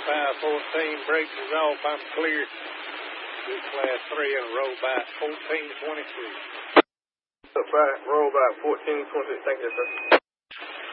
514, brakes is off, I'm clear. This class 3 and roll by 1423. Roll by 1426, thank you, sir.